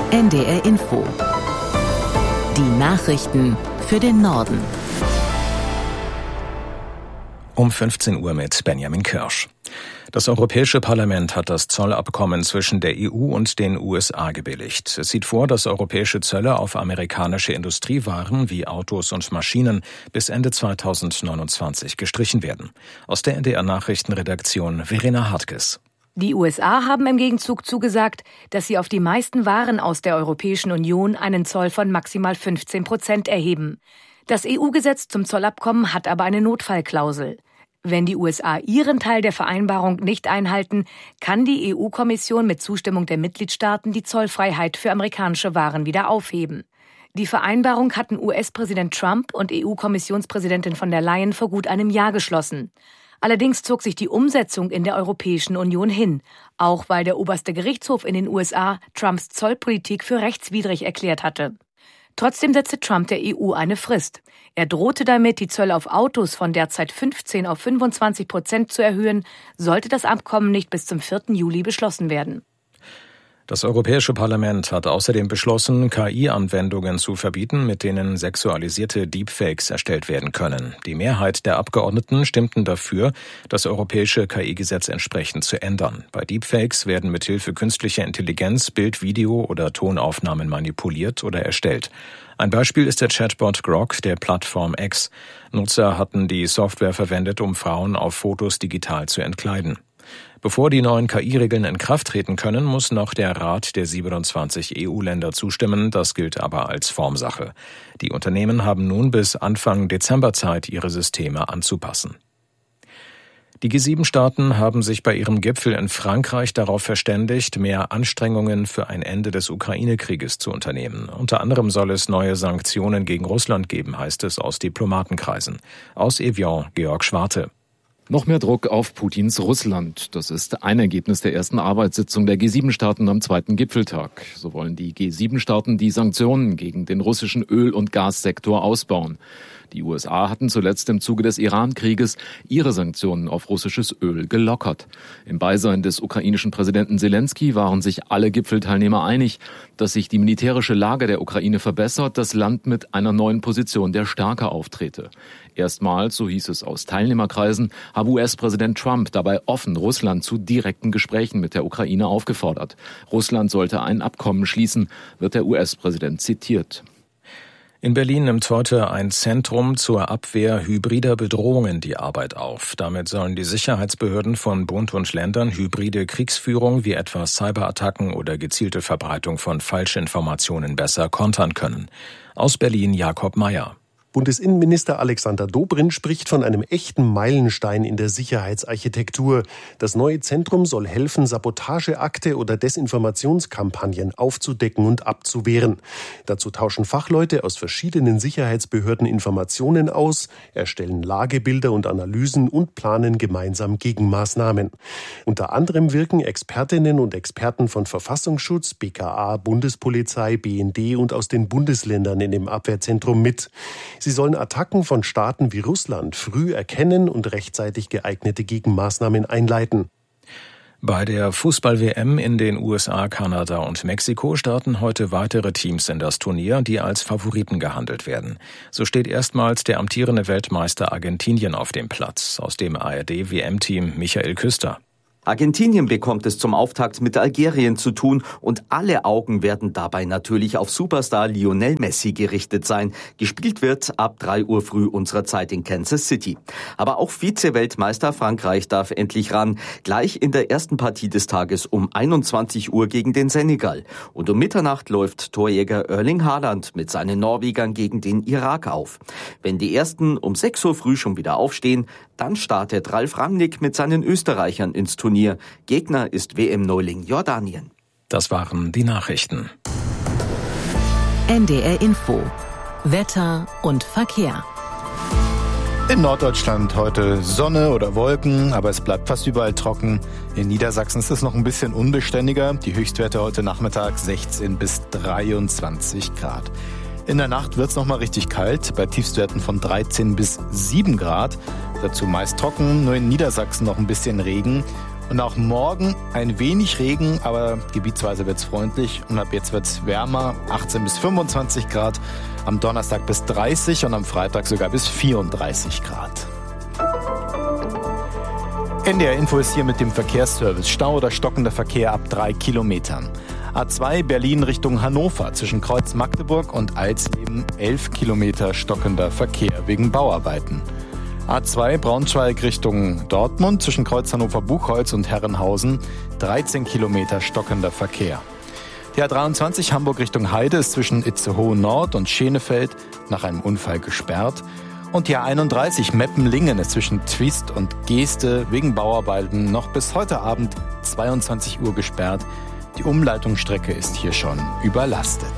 NDR Info. Die Nachrichten für den Norden. Um 15 Uhr mit Benjamin Kirsch. Das Europäische Parlament hat das Zollabkommen zwischen der EU und den USA gebilligt. Es sieht vor, dass europäische Zölle auf amerikanische Industriewaren wie Autos und Maschinen bis Ende 2029 gestrichen werden. Aus der NDR Nachrichtenredaktion Verena Hartges. Die USA haben im Gegenzug zugesagt, dass sie auf die meisten Waren aus der Europäischen Union einen Zoll von maximal 15% erheben. Das EU-Gesetz zum Zollabkommen hat aber eine Notfallklausel. Wenn die USA ihren Teil der Vereinbarung nicht einhalten, kann die EU-Kommission mit Zustimmung der Mitgliedstaaten die Zollfreiheit für amerikanische Waren wieder aufheben. Die Vereinbarung hatten US-Präsident Trump und EU-Kommissionspräsidentin von der Leyen vor gut einem Jahr geschlossen. Allerdings zog sich die Umsetzung in der Europäischen Union hin, auch weil der oberste Gerichtshof in den USA Trumps Zollpolitik für rechtswidrig erklärt hatte. Trotzdem setzte Trump der EU eine Frist. Er drohte damit, die Zölle auf Autos von derzeit 15 auf 25% zu erhöhen, sollte das Abkommen nicht bis zum 4. Juli beschlossen werden. Das Europäische Parlament hat außerdem beschlossen, KI-Anwendungen zu verbieten, mit denen sexualisierte Deepfakes erstellt werden können. Die Mehrheit der Abgeordneten stimmten dafür, das europäische KI-Gesetz entsprechend zu ändern. Bei Deepfakes werden mithilfe künstlicher Intelligenz Bild-, Video- oder Tonaufnahmen manipuliert oder erstellt. Ein Beispiel ist der Chatbot Grok der Plattform X. Nutzer hatten die Software verwendet, um Frauen auf Fotos digital zu entkleiden. Bevor die neuen KI-Regeln in Kraft treten können, muss noch der Rat der 27 EU-Länder zustimmen. Das gilt aber als Formsache. Die Unternehmen haben nun bis Anfang Dezember Zeit, ihre Systeme anzupassen. Die G7-Staaten haben sich bei ihrem Gipfel in Frankreich darauf verständigt, mehr Anstrengungen für ein Ende des Ukraine-Krieges zu unternehmen. Unter anderem soll es neue Sanktionen gegen Russland geben, heißt es aus Diplomatenkreisen. Aus Evian, Georg Schwarte. Noch mehr Druck auf Putins Russland. Das ist ein Ergebnis der ersten Arbeitssitzung der G7-Staaten am zweiten Gipfeltag. So wollen die G7-Staaten die Sanktionen gegen den russischen Öl- und Gassektor ausbauen. Die USA hatten zuletzt im Zuge des Iran-Krieges ihre Sanktionen auf russisches Öl gelockert. Im Beisein des ukrainischen Präsidenten Selenskyj waren sich alle Gipfelteilnehmer einig, dass sich die militärische Lage der Ukraine verbessert, das Land mit einer neuen Position der Stärke auftrete. Erstmals, so hieß es aus Teilnehmerkreisen, habe US-Präsident Trump dabei offen Russland zu direkten Gesprächen mit der Ukraine aufgefordert. Russland sollte ein Abkommen schließen, wird der US-Präsident zitiert. In Berlin nimmt heute ein Zentrum zur Abwehr hybrider Bedrohungen die Arbeit auf. Damit sollen die Sicherheitsbehörden von Bund und Ländern hybride Kriegsführung wie etwa Cyberattacken oder gezielte Verbreitung von Falschinformationen besser kontern können. Aus Berlin Jakob Mayer. Bundesinnenminister Alexander Dobrindt spricht von einem echten Meilenstein in der Sicherheitsarchitektur. Das neue Zentrum soll helfen, Sabotageakte oder Desinformationskampagnen aufzudecken und abzuwehren. Dazu tauschen Fachleute aus verschiedenen Sicherheitsbehörden Informationen aus, erstellen Lagebilder und Analysen und planen gemeinsam Gegenmaßnahmen. Unter anderem wirken Expertinnen und Experten von Verfassungsschutz, BKA, Bundespolizei, BND und aus den Bundesländern in dem Abwehrzentrum mit. Sie sollen Attacken von Staaten wie Russland früh erkennen und rechtzeitig geeignete Gegenmaßnahmen einleiten. Bei der Fußball-WM in den USA, Kanada und Mexiko starten heute weitere Teams in das Turnier, die als Favoriten gehandelt werden. So steht erstmals der amtierende Weltmeister Argentinien auf dem Platz. Aus dem ARD-WM-Team Michael Küster. Argentinien bekommt es zum Auftakt mit Algerien zu tun und alle Augen werden dabei natürlich auf Superstar Lionel Messi gerichtet sein. Gespielt wird ab 3 Uhr früh unserer Zeit in Kansas City. Aber auch Vize-Weltmeister Frankreich darf endlich ran. Gleich in der ersten Partie des Tages um 21 Uhr gegen den Senegal. Und um Mitternacht läuft Torjäger Erling Haaland mit seinen Norwegern gegen den Irak auf. Wenn die Ersten um 6 Uhr früh schon wieder aufstehen, dann startet Ralf Rangnick mit seinen Österreichern ins Turnier. Gegner ist WM-Neuling Jordanien. Das waren die Nachrichten. NDR Info. Wetter und Verkehr. In Norddeutschland heute Sonne oder Wolken, aber es bleibt fast überall trocken. In Niedersachsen ist es noch ein bisschen unbeständiger. Die Höchstwerte heute Nachmittag 16 bis 23 Grad. In der Nacht wird es nochmal richtig kalt, bei Tiefstwerten von 13 bis 7 Grad. Dazu meist trocken, nur in Niedersachsen noch ein bisschen Regen. Und auch morgen ein wenig Regen, aber gebietsweise wird's freundlich. Und ab jetzt wird's wärmer, 18 bis 25 Grad. Am Donnerstag bis 30 und am Freitag sogar bis 34 Grad. NDR Info ist hier mit dem Verkehrsservice. Stau oder stockender Verkehr ab 3 Kilometern. A2 Berlin Richtung Hannover zwischen Kreuz Magdeburg und Alsleben 11 Kilometer stockender Verkehr wegen Bauarbeiten. A2 Braunschweig Richtung Dortmund zwischen Kreuz Hannover-Buchholz und Herrenhausen 13 Kilometer stockender Verkehr. Die A23 Hamburg Richtung Heide ist zwischen Itzehoe Nord und Schenefeld nach einem Unfall gesperrt. Und die A31 Meppen-Lingen ist zwischen Twist und Geeste wegen Bauarbeiten noch bis heute Abend 22 Uhr gesperrt. Die Umleitungsstrecke ist hier schon überlastet.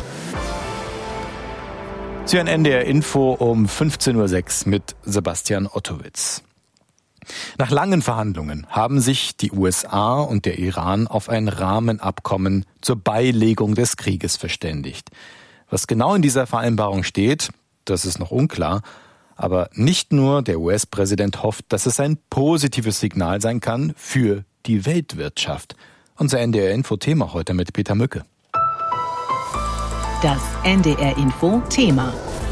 Sie hören NDR Info um 15.06 Uhr mit Sebastian Ottowitz. Nach langen Verhandlungen haben sich die USA und der Iran auf ein Rahmenabkommen zur Beilegung des Krieges verständigt. Was genau in dieser Vereinbarung steht, das ist noch unklar. Aber nicht nur der US-Präsident hofft, dass es ein positives Signal sein kann für die Weltwirtschaft. Unser NDR-Info-Thema heute mit Peter Mücke. Das NDR-Info-Thema.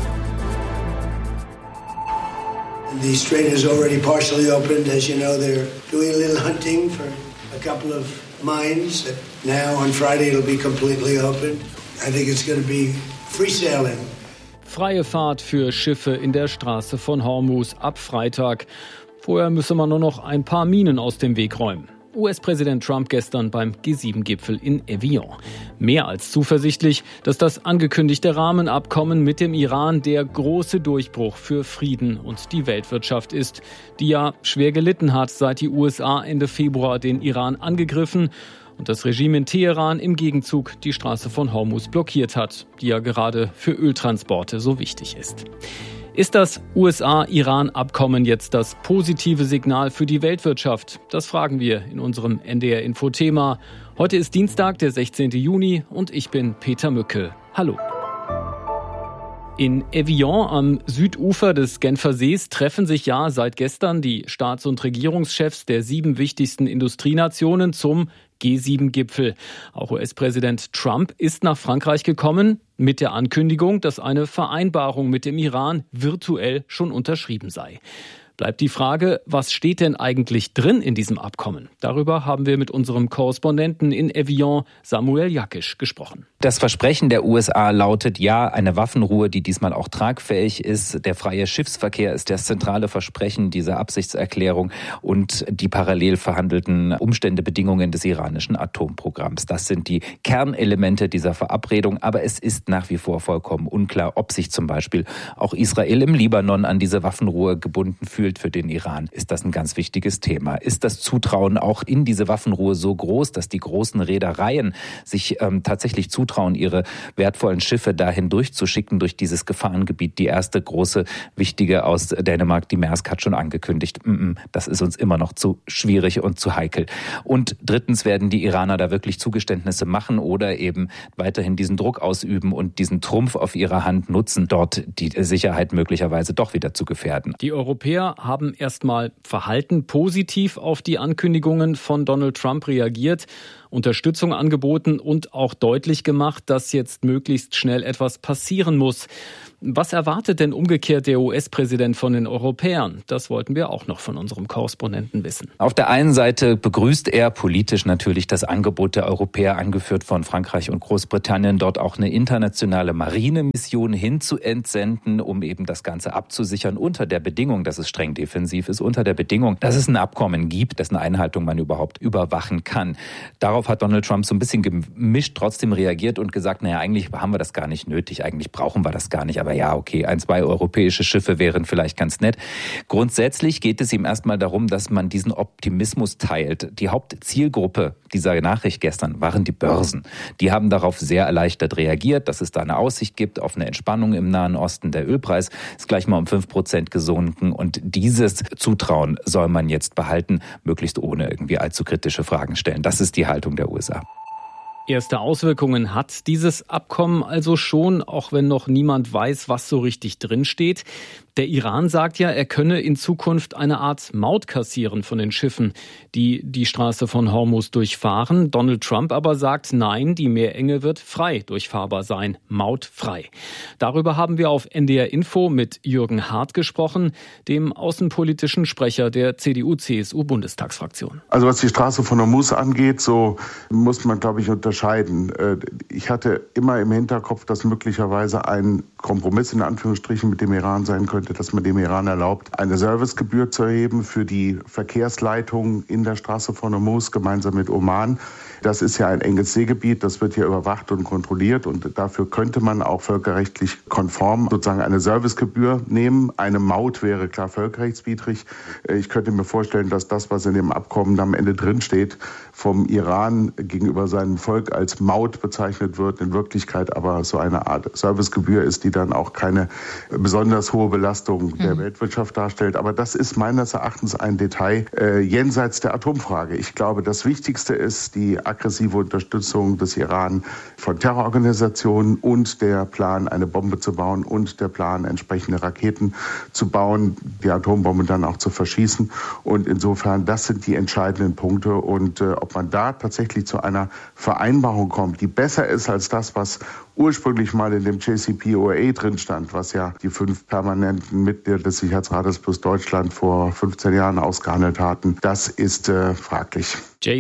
The strait is already partially opened. As you know, they're doing a little hunting for a couple of mines. Now on Friday it'll be completely open. I think it's going to be free sailing. Freie Fahrt für Schiffe in der Straße von Hormuz ab Freitag. Vorher müsse man nur noch ein paar Minen aus dem Weg räumen. US-Präsident Trump gestern beim G7-Gipfel in Evian. Mehr als zuversichtlich, dass das angekündigte Rahmenabkommen mit dem Iran der große Durchbruch für Frieden und die Weltwirtschaft ist, die ja schwer gelitten hat, seit die USA Ende Februar den Iran angegriffen und das Regime in Teheran im Gegenzug die Straße von Hormuz blockiert hat, die ja gerade für Öltransporte so wichtig ist. Ist das USA-Iran-Abkommen jetzt das positive Signal für die Weltwirtschaft? Das fragen wir in unserem NDR-Info-Thema. Heute ist Dienstag, der 16. Juni und ich bin Peter Mücke. Hallo. In Evian am Südufer des Genfer Sees treffen sich ja seit gestern die Staats- und Regierungschefs der 7 wichtigsten Industrienationen zum G7-Gipfel. Auch US-Präsident Trump ist nach Frankreich gekommen mit der Ankündigung, dass eine Vereinbarung mit dem Iran virtuell schon unterschrieben sei. Bleibt die Frage, was steht denn eigentlich drin in diesem Abkommen? Darüber haben wir mit unserem Korrespondenten in Evian, Samuel Jakisch, gesprochen. Das Versprechen der USA lautet ja, eine Waffenruhe, die diesmal auch tragfähig ist. Der freie Schiffsverkehr ist das zentrale Versprechen dieser Absichtserklärung und die parallel verhandelten Umstände, Bedingungen des iranischen Atomprogramms. Das sind die Kernelemente dieser Verabredung. Aber es ist nach wie vor vollkommen unklar, ob sich zum Beispiel auch Israel im Libanon an diese Waffenruhe gebunden fühlt. Für den Iran ist das ein ganz wichtiges Thema. Ist das Zutrauen auch in diese Waffenruhe so groß, dass die großen Reedereien sich tatsächlich zutrauen, ihre wertvollen Schiffe dahin durchzuschicken, durch dieses Gefahrengebiet? Die erste große, wichtige aus Dänemark, die Maersk, hat schon angekündigt, das ist uns immer noch zu schwierig und zu heikel. Und drittens, werden die Iraner da wirklich Zugeständnisse machen oder eben weiterhin diesen Druck ausüben und diesen Trumpf auf ihrer Hand nutzen, dort die Sicherheit möglicherweise doch wieder zu gefährden? Die Europäer haben erstmal verhalten positiv auf die Ankündigungen von Donald Trump reagiert, Unterstützung angeboten und auch deutlich gemacht, dass jetzt möglichst schnell etwas passieren muss. Was erwartet denn umgekehrt der US-Präsident von den Europäern? Das wollten wir auch noch von unserem Korrespondenten wissen. Auf der einen Seite begrüßt er politisch natürlich das Angebot der Europäer, angeführt von Frankreich und Großbritannien, dort auch eine internationale Marinemission hinzuentsenden, um eben das Ganze abzusichern, unter der Bedingung, dass es streng defensiv ist, unter der Bedingung, dass es ein Abkommen gibt, dessen Einhaltung man überhaupt überwachen kann. Darauf hat Donald Trump so ein bisschen gemischt trotzdem reagiert und gesagt, eigentlich haben wir das gar nicht nötig, eigentlich brauchen wir das gar nicht, aber ja, okay, 1, 2 europäische Schiffe wären vielleicht ganz nett. Grundsätzlich geht es ihm erstmal darum, dass man diesen Optimismus teilt. Die Hauptzielgruppe dieser Nachricht gestern waren die Börsen. Die haben darauf sehr erleichtert reagiert, dass es da eine Aussicht gibt auf eine Entspannung im Nahen Osten. Der Ölpreis ist gleich mal um 5% gesunken und dieses Zutrauen soll man jetzt behalten, möglichst ohne irgendwie allzu kritische Fragen stellen. Das ist die Haltung der USA. Erste Auswirkungen hat dieses Abkommen also schon, auch wenn noch niemand weiß, was so richtig drinsteht. Der Iran sagt ja, er könne in Zukunft eine Art Maut kassieren von den Schiffen, die die Straße von Hormuz durchfahren. Donald Trump aber sagt, nein, die Meerenge wird frei durchfahrbar sein, mautfrei. Darüber haben wir auf NDR Info mit Jürgen Hart gesprochen, dem außenpolitischen Sprecher der CDU-CSU-Bundestagsfraktion. Also was die Straße von Hormuz angeht, so muss man, glaube ich, unterscheiden. Ich hatte immer im Hinterkopf, dass möglicherweise ein Kompromiss in Anführungsstrichen mit dem Iran sein könnte, dass man dem Iran erlaubt, eine Servicegebühr zu erheben für die Verkehrsleitung in der Straße von Hormuz gemeinsam mit Oman. Das ist ja ein enges Seegebiet, das wird hier überwacht und kontrolliert und dafür könnte man auch völkerrechtlich konform sozusagen eine Servicegebühr nehmen. Eine Maut wäre klar völkerrechtswidrig. Ich könnte mir vorstellen, dass das, was in dem Abkommen am Ende drinsteht, vom Iran gegenüber seinem Volk als Maut bezeichnet wird, in Wirklichkeit aber so eine Art Servicegebühr ist, die dann auch keine besonders hohe Belastung der Weltwirtschaft darstellt. Aber das ist meines Erachtens ein Detail jenseits der Atomfrage. Ich glaube, das Wichtigste ist die aggressive Unterstützung des Iran von Terrororganisationen und der Plan, eine Bombe zu bauen und der Plan, entsprechende Raketen zu bauen, die Atombombe dann auch zu verschießen. Und insofern, das sind die entscheidenden Punkte. Und ob man da tatsächlich zu einer Vereinbarung kommt, die besser ist als das, was ursprünglich mal in dem JCPOA drin stand, was ja die 5 permanenten Mitglieder des Sicherheitsrates plus Deutschland vor 15 Jahren ausgehandelt hatten, das ist fraglich.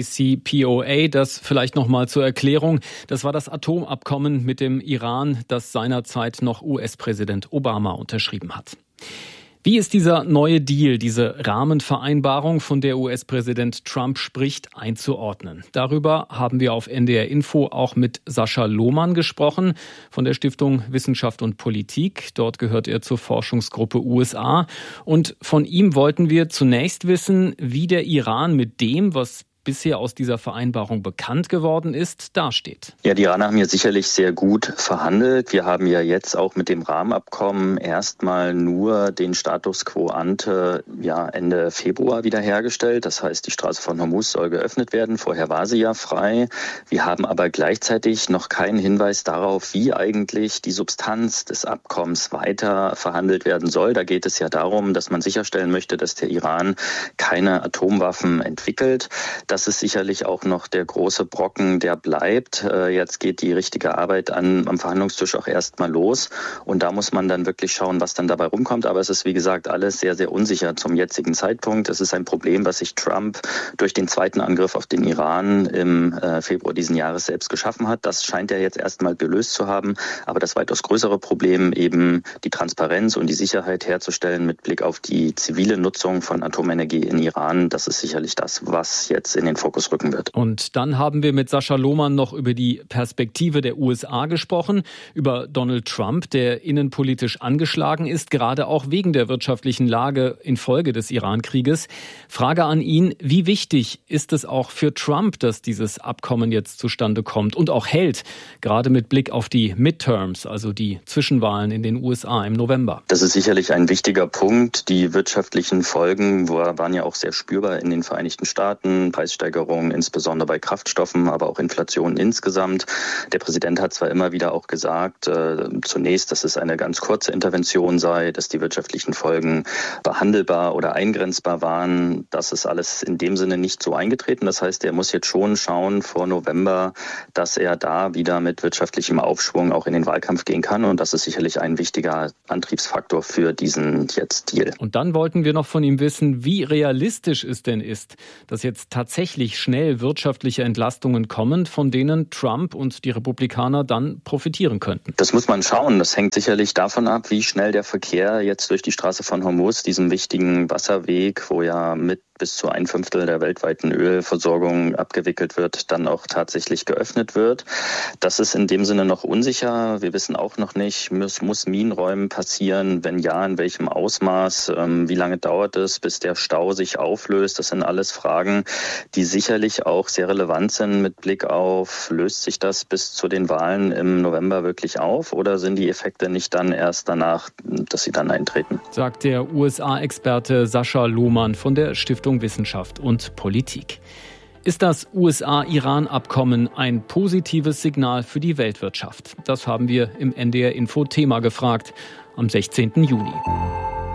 JCPOA, das vielleicht nochmal zur Erklärung, das war das Atomabkommen mit dem Iran, das seinerzeit noch US-Präsident Obama unterschrieben hat. Wie ist dieser neue Deal, diese Rahmenvereinbarung, von der US-Präsident Trump spricht, einzuordnen? Darüber haben wir auf NDR Info auch mit Sascha Lohmann gesprochen von der Stiftung Wissenschaft und Politik. Dort gehört er zur Forschungsgruppe USA. Und von ihm wollten wir zunächst wissen, wie der Iran mit dem, was bisher aus dieser Vereinbarung bekannt geworden ist, dasteht. Ja, die Iraner haben ja sicherlich sehr gut verhandelt. Wir haben ja jetzt auch mit dem Rahmenabkommen erstmal nur den Status quo ante Ende Februar wiederhergestellt. Das heißt, die Straße von Hormuz soll geöffnet werden. Vorher war sie ja frei. Wir haben aber gleichzeitig noch keinen Hinweis darauf, wie eigentlich die Substanz des Abkommens weiter verhandelt werden soll. Da geht es ja darum, dass man sicherstellen möchte, dass der Iran keine Atomwaffen entwickelt. Das ist sicherlich auch noch der große Brocken, der bleibt. Jetzt geht die richtige Arbeit am Verhandlungstisch auch erstmal los. Und da muss man dann wirklich schauen, was dann dabei rumkommt. Aber es ist, wie gesagt, alles sehr, sehr unsicher zum jetzigen Zeitpunkt. Es ist ein Problem, was sich Trump durch den zweiten Angriff auf den Iran im Februar diesen Jahres selbst geschaffen hat. Das scheint er jetzt erstmal gelöst zu haben. Aber das weitaus größere Problem, eben die Transparenz und die Sicherheit herzustellen mit Blick auf die zivile Nutzung von Atomenergie in Iran, das ist sicherlich das, was jetzt in den Fokus rücken wird. Und dann haben wir mit Sascha Lohmann noch über die Perspektive der USA gesprochen, über Donald Trump, der innenpolitisch angeschlagen ist, gerade auch wegen der wirtschaftlichen Lage infolge des Iran-Krieges. Frage an ihn, wie wichtig ist es auch für Trump, dass dieses Abkommen jetzt zustande kommt und auch hält, gerade mit Blick auf die Midterms, also die Zwischenwahlen in den USA im November? Das ist sicherlich ein wichtiger Punkt. Die wirtschaftlichen Folgen waren ja auch sehr spürbar in den Vereinigten Staaten. Preissteigerungen, insbesondere bei Kraftstoffen, aber auch Inflation insgesamt. Der Präsident hat zwar immer wieder auch gesagt, zunächst, dass es eine ganz kurze Intervention sei, dass die wirtschaftlichen Folgen behandelbar oder eingrenzbar waren. Das ist alles in dem Sinne nicht so eingetreten. Das heißt, er muss jetzt schon schauen vor November, dass er da wieder mit wirtschaftlichem Aufschwung auch in den Wahlkampf gehen kann. Und das ist sicherlich ein wichtiger Antriebsfaktor für diesen jetzt Deal. Und dann wollten wir noch von ihm wissen, wie realistisch es denn ist, dass jetzt tatsächlich schnell wirtschaftliche Entlastungen kommen, von denen Trump und die Republikaner dann profitieren könnten. Das muss man schauen. Das hängt sicherlich davon ab, wie schnell der Verkehr jetzt durch die Straße von Hormuz, diesem wichtigen Wasserweg, wo ja mit bis zu 1/5 der weltweiten Ölversorgung abgewickelt wird, dann auch tatsächlich geöffnet wird. Das ist in dem Sinne noch unsicher. Wir wissen auch noch nicht, muss Minenräumen passieren? Wenn ja, in welchem Ausmaß? Wie lange dauert es, bis der Stau sich auflöst? Das sind alles Fragen, die sicherlich auch sehr relevant sind mit Blick auf, löst sich das bis zu den Wahlen im November wirklich auf oder sind die Effekte nicht dann erst danach, dass sie dann eintreten? Sagt der USA-Experte Sascha Lohmann von der Stiftung Wissenschaft und Politik. Ist das USA-Iran-Abkommen ein positives Signal für die Weltwirtschaft? Das haben wir im NDR Info Thema gefragt am 16. Juni.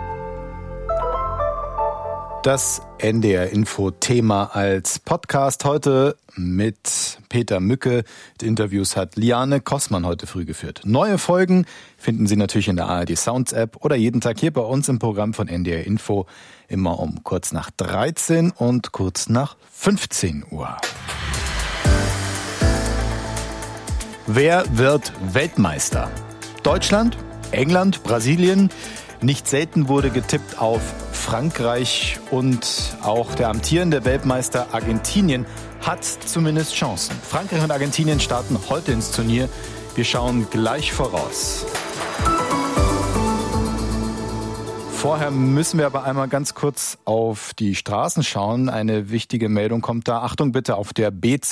Das NDR-Info-Thema als Podcast heute mit Peter Mücke. Die Interviews hat Liane Kossmann heute früh geführt. Neue Folgen finden Sie natürlich in der ARD Sounds App oder jeden Tag hier bei uns im Programm von NDR Info. Immer um kurz nach 13 und kurz nach 15 Uhr. Wer wird Weltmeister? Deutschland? England? Brasilien? Nicht selten wurde getippt auf Frankreich und auch der amtierende Weltmeister Argentinien hat zumindest Chancen. Frankreich und Argentinien starten heute ins Turnier. Wir schauen gleich voraus. Vorher müssen wir aber einmal ganz kurz auf die Straßen schauen. Eine wichtige Meldung kommt da. Achtung bitte, auf der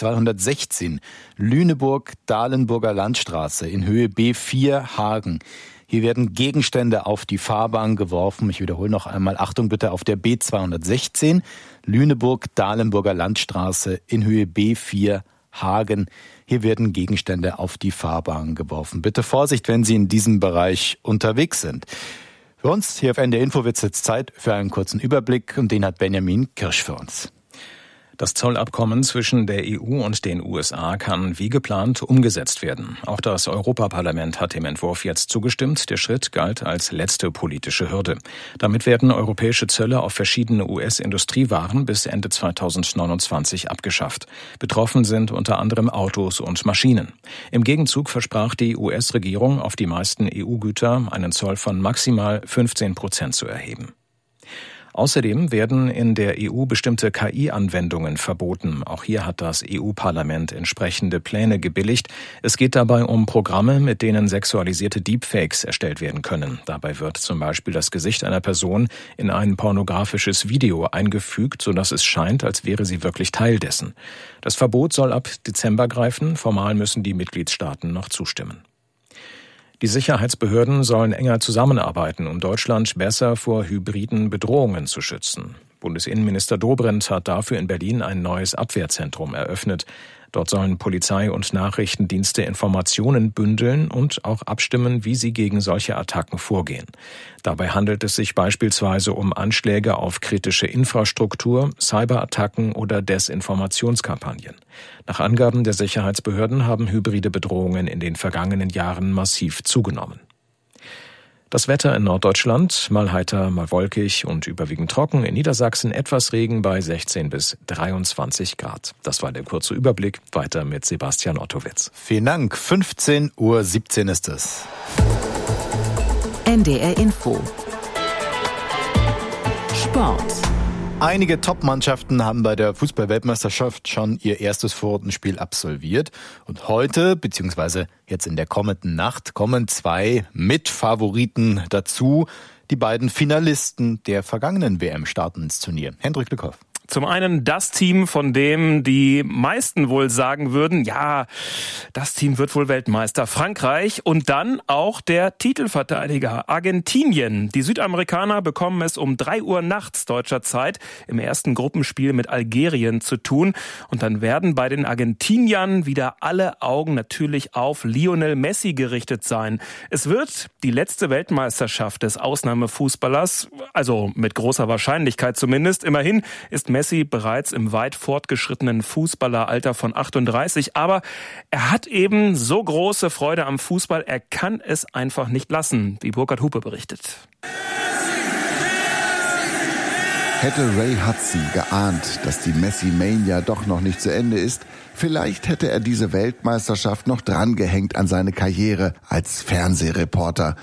B216 Lüneburg-Dahlenburger Landstraße in Höhe B4 Hagen. Hier werden Gegenstände auf die Fahrbahn geworfen. Ich wiederhole noch einmal. Achtung bitte, auf der B216 Lüneburg-Dahlenburger Landstraße in Höhe B4 Hagen. Hier werden Gegenstände auf die Fahrbahn geworfen. Bitte Vorsicht, wenn Sie in diesem Bereich unterwegs sind. Für uns hier auf NDR Info wird es jetzt Zeit für einen kurzen Überblick und den hat Benjamin Kirsch für uns. Das Zollabkommen zwischen der EU und den USA kann wie geplant umgesetzt werden. Auch das Europaparlament hat dem Entwurf jetzt zugestimmt. Der Schritt galt als letzte politische Hürde. Damit werden europäische Zölle auf verschiedene US-Industriewaren bis Ende 2029 abgeschafft. Betroffen sind unter anderem Autos und Maschinen. Im Gegenzug versprach die US-Regierung, auf die meisten EU-Güter einen Zoll von maximal 15% zu erheben. Außerdem werden in der EU bestimmte KI-Anwendungen verboten. Auch hier hat das EU-Parlament entsprechende Pläne gebilligt. Es geht dabei um Programme, mit denen sexualisierte Deepfakes erstellt werden können. Dabei wird zum Beispiel das Gesicht einer Person in ein pornografisches Video eingefügt, sodass es scheint, als wäre sie wirklich Teil dessen. Das Verbot soll ab Dezember greifen. Formal müssen die Mitgliedstaaten noch zustimmen. Die Sicherheitsbehörden sollen enger zusammenarbeiten, um Deutschland besser vor hybriden Bedrohungen zu schützen. Bundesinnenminister Dobrindt hat dafür in Berlin ein neues Abwehrzentrum eröffnet. Dort sollen Polizei und Nachrichtendienste Informationen bündeln und auch abstimmen, wie sie gegen solche Attacken vorgehen. Dabei handelt es sich beispielsweise um Anschläge auf kritische Infrastruktur, Cyberattacken oder Desinformationskampagnen. Nach Angaben der Sicherheitsbehörden haben hybride Bedrohungen in den vergangenen Jahren massiv zugenommen. Das Wetter in Norddeutschland, mal heiter, mal wolkig und überwiegend trocken. In Niedersachsen etwas Regen bei 16 bis 23 Grad. Das war der kurze Überblick. Weiter mit Sebastian Ottowitz. Vielen Dank. 15:17 Uhr ist es. NDR Info. Sport. Einige Top-Mannschaften haben bei der Fußball-Weltmeisterschaft schon ihr erstes Vorrundenspiel absolviert. Und heute, beziehungsweise jetzt in der kommenden Nacht, kommen zwei Mitfavoriten dazu. Die beiden Finalisten der vergangenen WM starten ins Turnier. Hendrik Lückhoff. Zum einen das Team, von dem die meisten wohl sagen würden, ja, das Team wird wohl Weltmeister, Frankreich. Und dann auch der Titelverteidiger Argentinien. Die Südamerikaner bekommen es um 3 Uhr nachts deutscher Zeit im ersten Gruppenspiel mit Algerien zu tun. Und dann werden bei den Argentiniern wieder alle Augen natürlich auf Lionel Messi gerichtet sein. Es wird die letzte Weltmeisterschaft des Ausnahmefußballers, also mit großer Wahrscheinlichkeit zumindest. Immerhin ist Messi bereits im weit fortgeschrittenen Fußballeralter von 38. Aber er hat eben so große Freude am Fußball, er kann es einfach nicht lassen, wie Burkhard Hupe berichtet. Hätte Ray Hudson geahnt, dass die Messi-Mania doch noch nicht zu Ende ist, vielleicht hätte er diese Weltmeisterschaft noch drangehängt an seine Karriere als Fernsehreporter.